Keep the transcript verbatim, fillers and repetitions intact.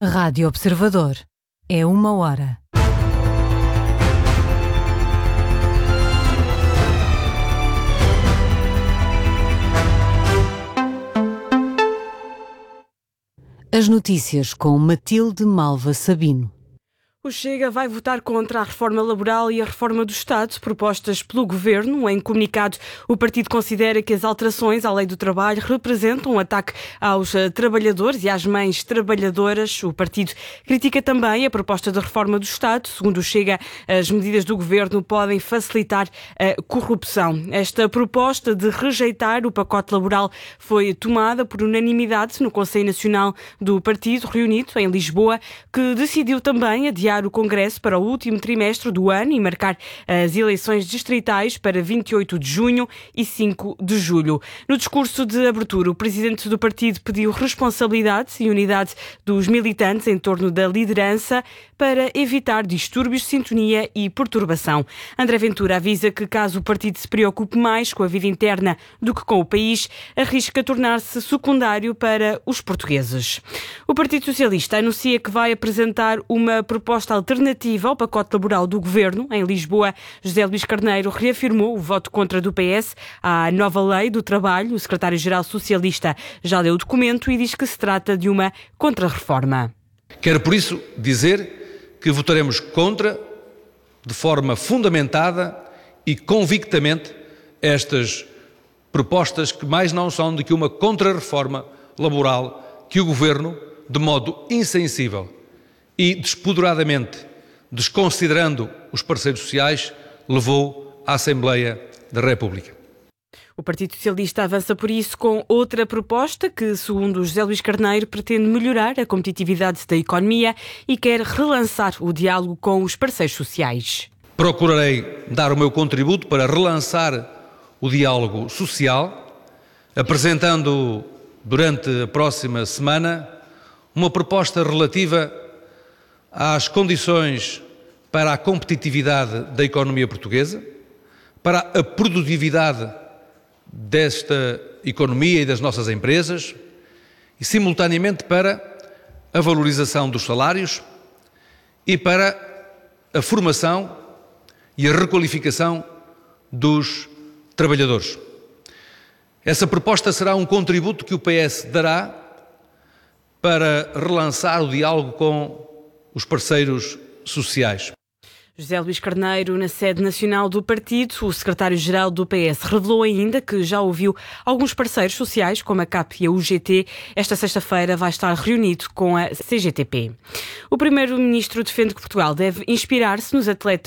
Rádio Observador. É uma hora. As notícias com Matilde Malva Sabino. O Chega vai votar contra a reforma laboral e a reforma do Estado propostas pelo Governo. Em comunicado, o partido considera que as alterações à lei do trabalho representam um ataque aos trabalhadores e às mães trabalhadoras. O partido critica também a proposta de reforma do Estado. Segundo o Chega, as medidas do Governo podem facilitar a corrupção. Esta proposta de rejeitar o pacote laboral foi tomada por unanimidade no Conselho Nacional do Partido, reunido em Lisboa, que decidiu também adiar o Congresso para o último trimestre do ano e marcar as eleições distritais para vinte e oito de junho e cinco de julho. No discurso de abertura, o presidente do partido pediu responsabilidade e unidade dos militantes em torno da liderança para evitar distúrbios de sintonia e perturbação. André Ventura avisa que, caso o partido se preocupe mais com a vida interna do que com o país, arrisca tornar-se secundário para os portugueses. O Partido Socialista anuncia que vai apresentar uma proposta alternativa ao pacote laboral do Governo. Em Lisboa, José Luís Carneiro reafirmou o voto contra do P S à nova lei do trabalho. O secretário-geral socialista já leu o documento e diz que se trata de uma contra-reforma. Quero, por isso, dizer que votaremos contra, de forma fundamentada e convictamente, estas propostas que mais não são do que uma contra-reforma laboral que o Governo, de modo insensível e despoderadamente, desconsiderando os parceiros sociais, levou à Assembleia da República. O Partido Socialista avança por isso com outra proposta que, segundo José Luís Carneiro, pretende melhorar a competitividade da economia e quer relançar o diálogo com os parceiros sociais. Procurarei dar o meu contributo para relançar o diálogo social, apresentando durante a próxima semana uma proposta relativa às condições para a competitividade da economia portuguesa, para a produtividade desta economia e das nossas empresas e, simultaneamente, para a valorização dos salários e para a formação e a requalificação dos trabalhadores. Essa proposta será um contributo que o P S dará para relançar o diálogo com os parceiros sociais. José Luís Carneiro, na sede nacional do partido, o secretário-geral do P S revelou ainda que já ouviu alguns parceiros sociais, como a C A P e a U G T. Esta sexta-feira vai estar reunido com a C G T P. O primeiro-ministro defende que Portugal deve inspirar-se nos atletas